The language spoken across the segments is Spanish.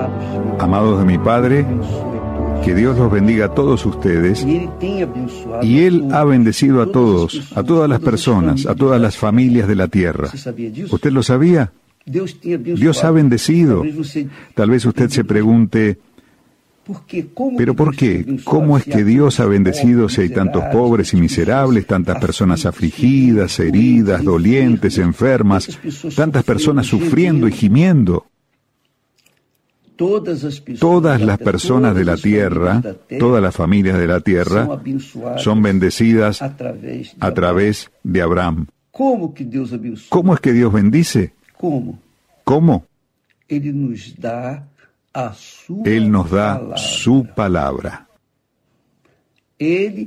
Amados de mi Padre, que Dios los bendiga a todos ustedes. Y Él ha bendecido a todos, a todas las personas, a todas las familias de la tierra. ¿Usted lo sabía? Dios ha bendecido. Tal vez usted se pregunte, ¿pero por qué? ¿Cómo es que Dios ha bendecido si hay tantos pobres y miserables, tantas personas afligidas, heridas, dolientes, enfermas, tantas personas sufriendo y gimiendo? Todas las personas de la tierra, todas las familias de la tierra, son bendecidas a través de Abraham. ¿Cómo es que Dios bendice? ¿Cómo? Él nos da su palabra. Él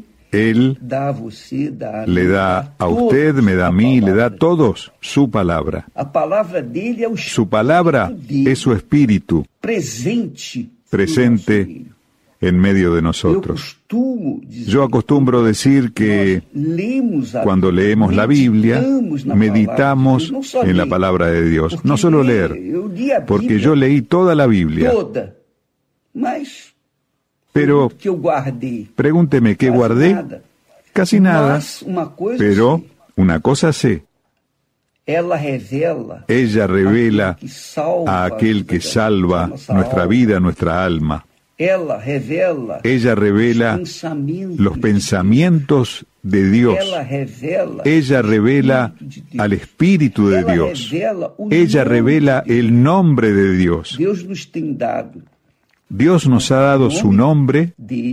le da a usted, me da a mí, le da a todos su palabra. Su palabra es su espíritu, presente en medio de nosotros. Yo acostumbro decir que cuando leemos la Biblia, meditamos en la palabra de Dios. No solo leer, porque yo leí toda la Biblia. Pero pregúnteme, ¿qué guardé? Casi nada. Pero una cosa sé. Ella revela a aquel que salva nuestra vida, nuestra alma. Ella revela los pensamientos de Dios. Ella revela al Espíritu de Dios. Ella revela el nombre de Dios. Dios nos ha dado su nombre,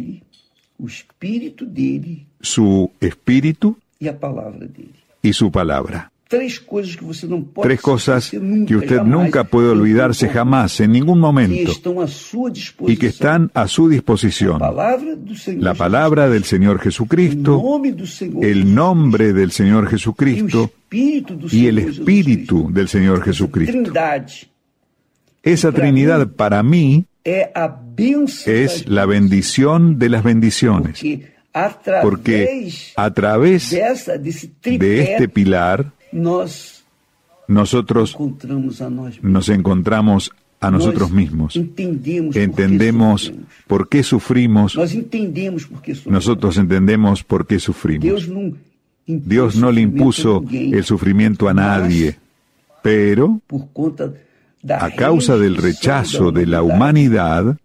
su Espíritu y su palabra. Tres cosas que usted nunca puede olvidarse jamás, en ningún momento, y que están a su disposición. La palabra del Señor Jesucristo, el nombre del Señor Jesucristo y el Espíritu del Señor Jesucristo. Esa Trinidad para mí es la bendición de las bendiciones, porque a través de este pilar nosotros nos encontramos a nosotros mismos. Entendemos por qué sufrimos. Nosotros entendemos por qué sufrimos. Dios no le impuso el sufrimiento a nadie, pero a causa del rechazo de la humanidad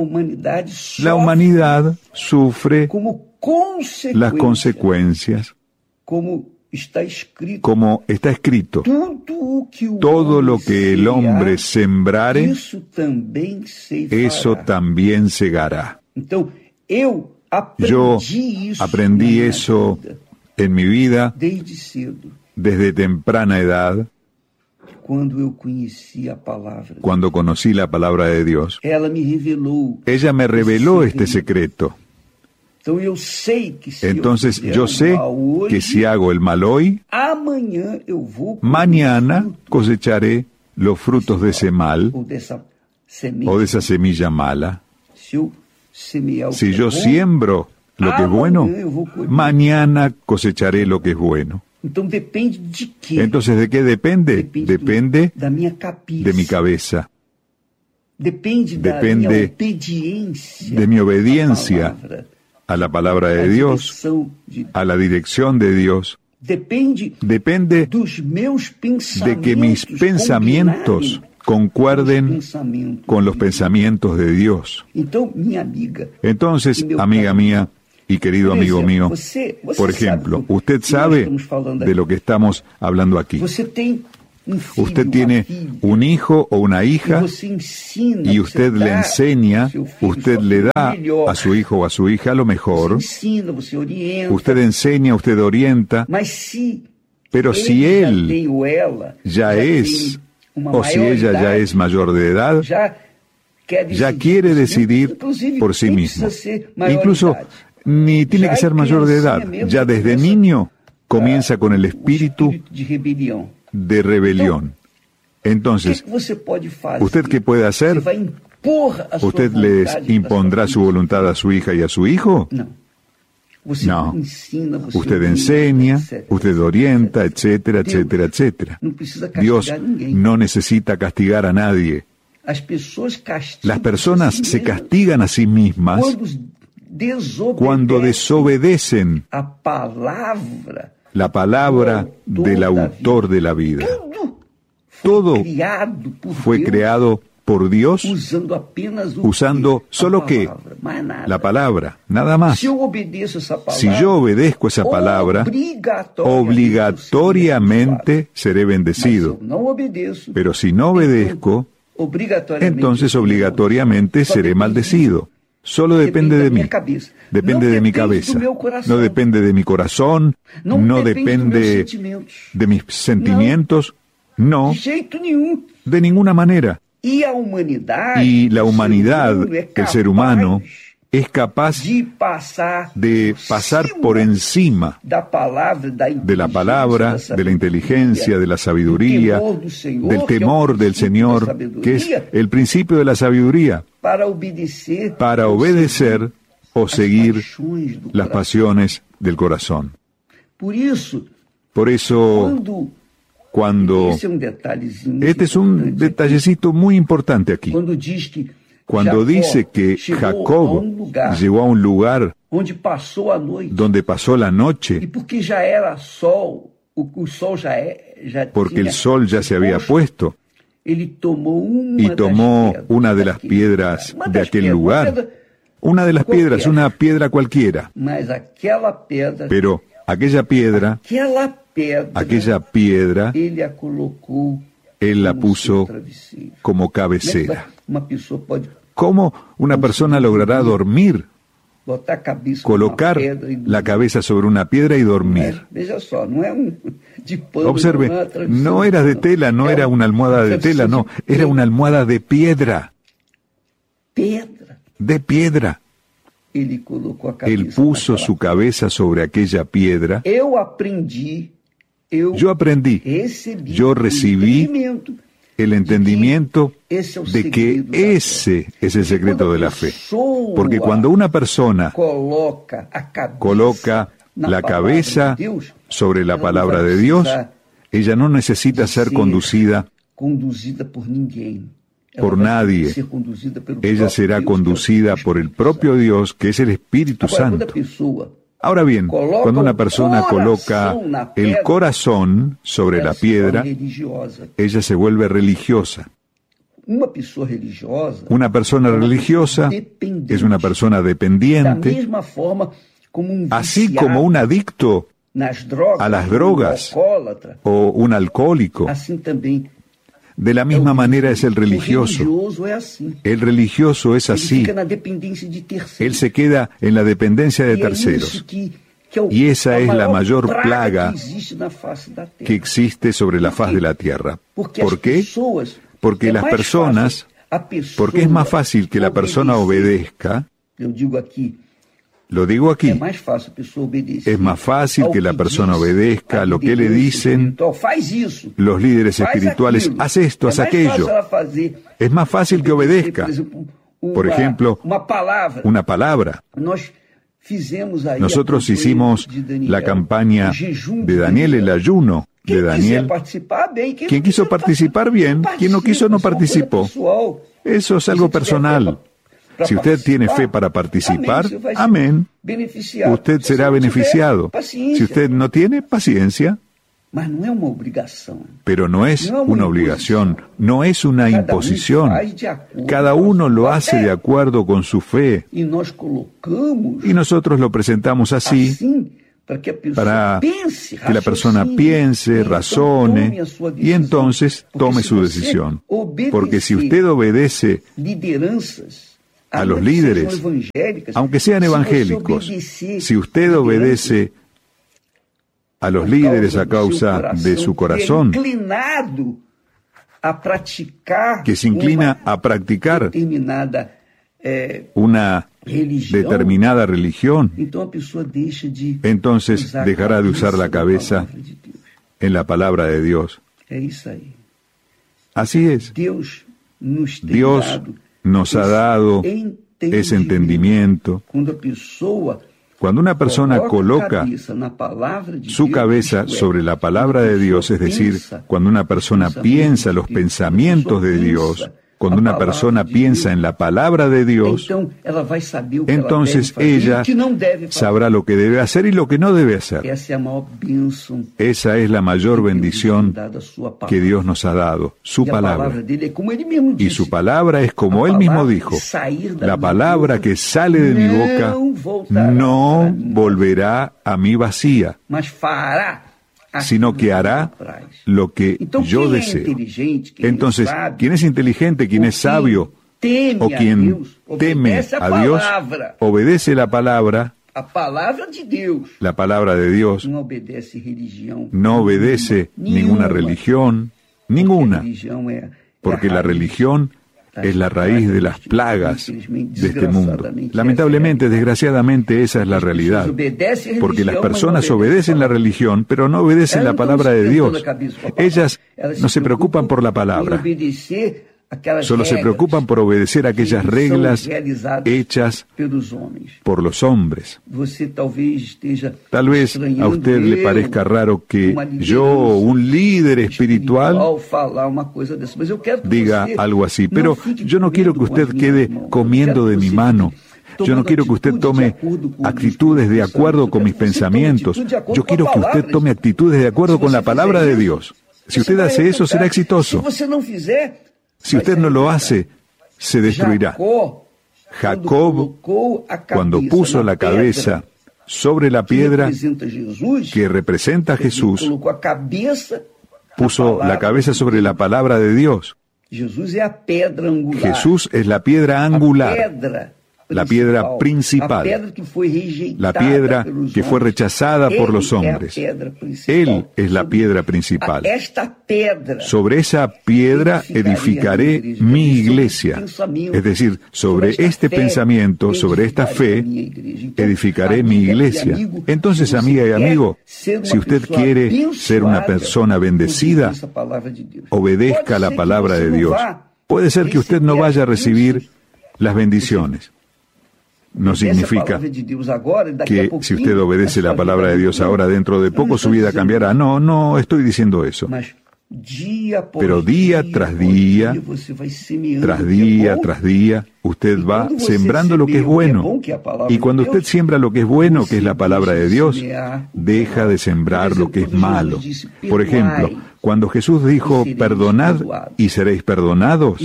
sufre las consecuencias, como está escrito: todo lo que el hombre sembrare, eso también segará. Yo aprendí eso en mi vida desde temprana edad, cuando conocí la palabra de Dios. Ella me reveló este secreto. Entonces yo sé que si hago el mal hoy, mañana cosecharé los frutos de ese mal o de esa semilla mala. Si yo siembro lo que es bueno, mañana cosecharé lo que es bueno. Entonces, ¿de qué depende? Depende de mi cabeza. Depende de mi obediencia a la palabra de Dios, a la dirección de Dios. Depende de que mis pensamientos concuerden con los pensamientos de Dios. Entonces, amiga mía y querido amigo mío, por ejemplo, usted sabe de lo que estamos hablando aquí. Usted tiene un hijo o una hija y usted le enseña, usted le da a su hijo o a su hija lo mejor. Usted enseña, usted orienta. Pero si él ya es, o si ella ya es mayor de edad, ya quiere decidir por sí mismo. Incluso ni tiene que ser mayor de edad. Ya desde niño comienza con el espíritu de rebelión. Entonces, ¿usted qué puede hacer? ¿Usted les impondrá su voluntad a su hija y a su hijo? No. Usted enseña, usted orienta, etcétera, etcétera, etcétera. Dios no necesita castigar a nadie. Las personas se castigan a sí mismas cuando desobedecen la palabra del autor de la vida. Todo fue creado por Dios usando solo ¿qué? La palabra, nada más. Si yo obedezco esa palabra, obligatoriamente seré bendecido. Pero si no obedezco, entonces obligatoriamente seré maldecido. Solo depende de mí. Depende de mi cabeza. No depende de mi corazón. No depende de mis sentimientos. No, de ninguna manera. Y la humanidad, el ser humano, es capaz de pasar por encima de la palabra, de la inteligencia, de la sabiduría, del temor del Señor, que es el principio de la sabiduría, para obedecer o seguir las pasiones del corazón. Por eso, este es un detallecito muy importante aquí. Cuando dice que Jacob llegó a un lugar donde pasó la noche, porque el sol ya se había puesto, y tomó una de las piedras de aquel lugar, una de las piedras, una piedra cualquiera, pero aquella piedra, él la puso como cabecera. ¿Cómo una persona logrará dormir? Colocar la cabeza sobre una piedra y dormir. Observe, no era de tela, no era una almohada de tela, no, era una almohada de piedra. De piedra. Él puso su cabeza sobre aquella piedra. Yo aprendí, yo recibí el entendimiento de que ese es el secreto de la fe. Porque cuando una persona coloca la cabeza sobre la palabra de Dios, ella no necesita ser conducida por nadie. Ella será conducida por el propio Dios, que es el Espíritu Santo. Ahora bien, cuando una persona coloca el corazón sobre la piedra, ella se vuelve religiosa. Una persona religiosa es una persona dependiente, así como un adicto a las drogas o un alcohólico. De la misma manera es el religioso. El religioso es así. Él se queda en la dependencia de terceros. Y esa es la mayor plaga que existe sobre la faz de la tierra. ¿Por qué? Porque las personas, porque es más fácil que la persona obedezca. Lo digo aquí, es más fácil que la persona obedezca a lo que le dicen los líderes espirituales, haz esto, haz aquello. Es más fácil que obedezca. Por ejemplo, una palabra. Nosotros hicimos la campaña de Daniel, el ayuno de Daniel. Quien quiso participar, bien. Quien no quiso, no participó. Eso es algo personal. Si usted tiene fe para participar, amén. Usted será beneficiado. Si usted no tiene, paciencia. Pero no es una obligación, no es una imposición. Cada uno lo hace de acuerdo con su fe. Y nosotros lo presentamos así para que la persona piense, razone y entonces tome su decisión. Porque si usted obedece a los líderes, aunque sean evangélicos, si usted obedece a los líderes a causa de su corazón, que se inclina a practicar una determinada religión, entonces dejará de usar la cabeza en la palabra de Dios. Así es. Dios nos ha dado ese entendimiento. Cuando una persona coloca su cabeza sobre la palabra de Dios, es decir, cuando una persona piensa los pensamientos de Dios, Cuando una persona piensa en la palabra de Dios, entonces ella sabrá lo que debe hacer y lo que no debe hacer. Esa es la mayor bendición que Dios nos ha dado, su palabra. Y su palabra es como Él mismo dijo, la palabra que sale de mi boca no volverá a mí vacía, sino que hará lo que yo deseo. Entonces, ¿quién es inteligente, quién es sabio, o quien teme a Dios, obedece la palabra de Dios, no obedece ninguna religión, ninguna, porque la religión es la raíz de las plagas de este mundo. Lamentablemente, desgraciadamente, esa es la realidad. Porque las personas obedecen la religión, pero no obedecen la palabra de Dios. Ellas no se preocupan por la palabra. Solo se preocupan por obedecer aquellas reglas hechas por los hombres. Tal vez a usted le parezca raro que yo, un líder espiritual, diga algo así, pero yo no quiero que usted quede comiendo de mi mano. Yo no quiero que usted tome actitudes de acuerdo con mis pensamientos. Yo quiero que usted tome actitudes de acuerdo con la palabra de Dios. Si usted hace eso, será exitoso. Si usted no lo hace, se destruirá. Jacob, cuando puso la cabeza sobre la piedra que representa a Jesús, puso la cabeza sobre la palabra de Dios. Jesús es la piedra angular, la piedra principal, la piedra que fue rechazada por los hombres. Él es la piedra principal. Sobre esa piedra edificaré mi iglesia. Es decir, sobre este pensamiento, sobre esta fe, edificaré mi iglesia. Entonces, amiga y amigo, si usted quiere ser una persona bendecida, obedezca la palabra de Dios. Puede ser que usted no vaya a recibir las bendiciones. No significa que si usted obedece la palabra de Dios ahora, dentro de poco su vida cambiará. No estoy diciendo eso. Pero día tras día, usted va sembrando lo que es bueno. Y cuando usted siembra lo que es bueno, que es la palabra de Dios, deja de sembrar lo que es malo. Por ejemplo, cuando Jesús dijo, perdonad y seréis perdonados,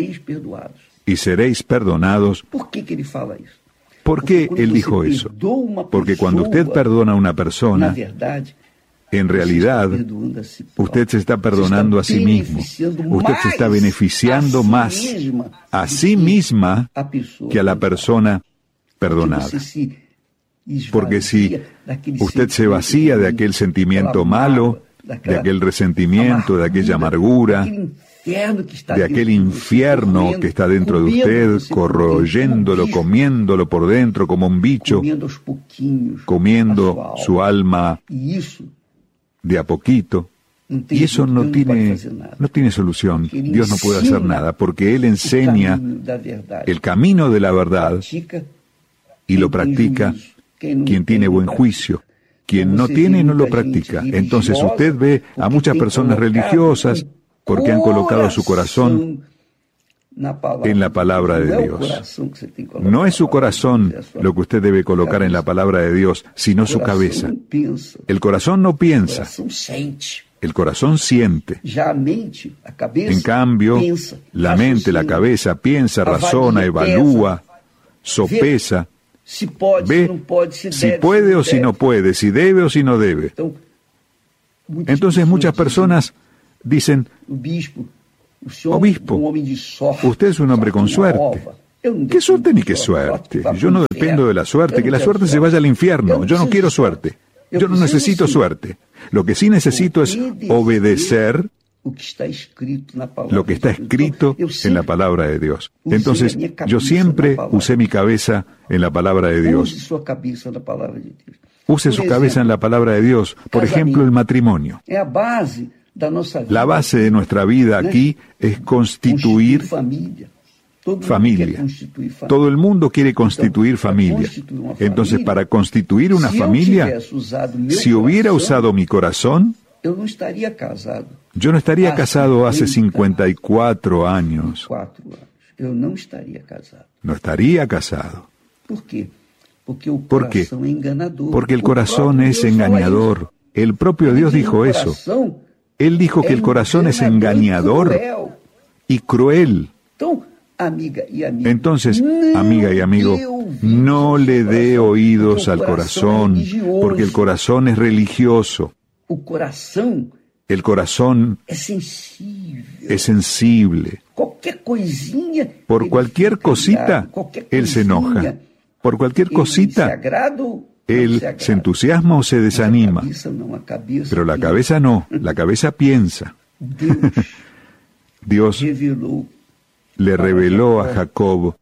¿por qué Él dijo eso? Porque cuando usted perdona a una persona, en realidad, usted se está perdonando a sí mismo. Usted se está beneficiando más a sí misma que a la persona perdonada. Porque si usted se vacía de aquel sentimiento malo, de aquel resentimiento, de aquella amargura, de aquel infierno que está dentro de usted, corroyéndolo, comiéndolo por dentro como un bicho, comiendo su alma de a poquito. Y eso no tiene solución. Dios no puede hacer nada, porque Él enseña el camino de la verdad y lo practica quien tiene buen juicio. Quien no tiene, no lo practica. Entonces usted ve a muchas personas religiosas porque han colocado su corazón en la palabra de Dios. No es su corazón lo que usted debe colocar en la palabra de Dios, sino su cabeza. El corazón no piensa, el corazón siente. En cambio, la mente, la cabeza, piensa, razona, evalúa, sopesa, ve si puede o si no puede, si debe o si no debe. Entonces muchas personas dicen, obispo, usted es un hombre con suerte. ¿Qué suerte ni qué suerte? Yo no dependo de la suerte, que la suerte se vaya al infierno. Yo no quiero suerte. Yo no necesito suerte. Lo que sí necesito es obedecer lo que está escrito en la palabra de Dios. Entonces, yo siempre usé mi cabeza en la palabra de Dios. Use su cabeza en la palabra de Dios. Por ejemplo, el matrimonio. La base de nuestra vida aquí es constituir familia. Todo el mundo quiere constituir familia. Entonces, para constituir una familia, si hubiera usado mi corazón, Yo no estaría casado hace 54 años. No estaría casado. ¿Por qué? Porque el corazón es engañador. El propio Dios dijo eso. Él dijo que el corazón es engañador y cruel. Entonces, amiga y amigo, no le dé oídos al corazón, porque el corazón es religioso. El corazón es sensible. Por cualquier cosita, él se enoja. Por cualquier cosita, él se entusiasma o se desanima. Pero la cabeza no, la cabeza piensa. Dios le reveló a Jacob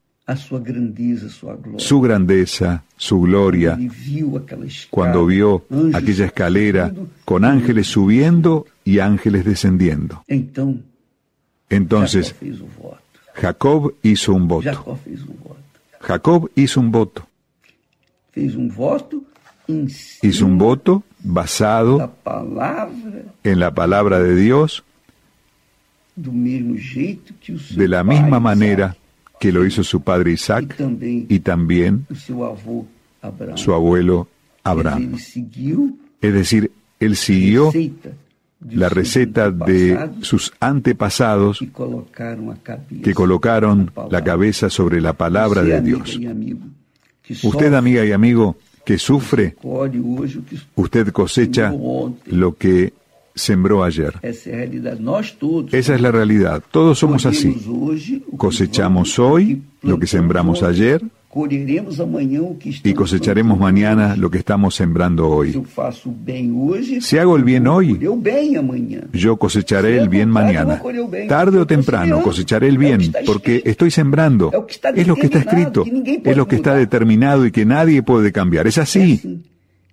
su grandeza, su gloria, cuando vio aquella escalera con ángeles subiendo y ángeles descendiendo. Entonces, Jacob hizo un voto. Jacob hizo un voto. Hizo un voto basado en la palabra de Dios, de la misma manera que lo hizo su padre Isaac y también su abuelo Abraham. Es decir, él siguió la receta de sus antepasados que colocaron la cabeza sobre la palabra de Dios. Usted, amiga y amigo, que sufre, usted cosecha lo que sembró ayer. Esa es la realidad. Todos somos así. Cosechamos hoy lo que sembramos ayer y cosecharemos mañana lo que estamos sembrando hoy. Si hago el bien hoy, yo cosecharé el bien mañana. Tarde o temprano cosecharé el bien, porque estoy sembrando. Es lo que está escrito, es lo que está determinado y que nadie puede cambiar. Es así.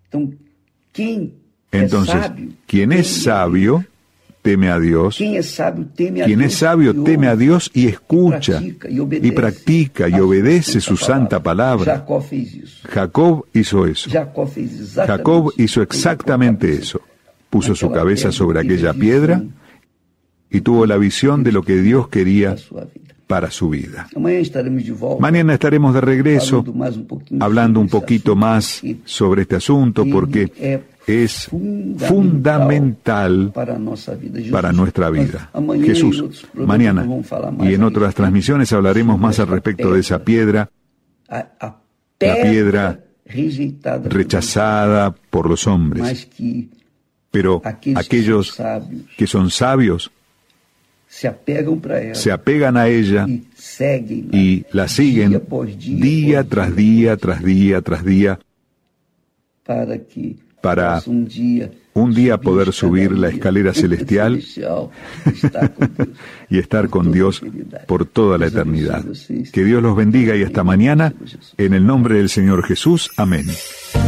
Entonces, quien es sabio, teme a Dios. Quien es sabio, teme a Dios y escucha, y practica, y obedece su santa palabra. Jacob hizo eso. Jacob hizo exactamente eso. Puso su cabeza sobre aquella piedra y tuvo la visión de lo que Dios quería para su vida. Mañana estaremos de regreso hablando un poquito más sobre este asunto, porque es fundamental para nuestra vida. Jesús, mañana y en otras transmisiones hablaremos más al respecto de esa piedra, la piedra rechazada por los hombres. Pero aquellos que son sabios se apegan a ella y la siguen día tras día, tras día, tras día, para un día poder subir la escalera celestial y estar con Dios por toda la eternidad. Que Dios los bendiga y hasta mañana, en el nombre del Señor Jesús. Amén.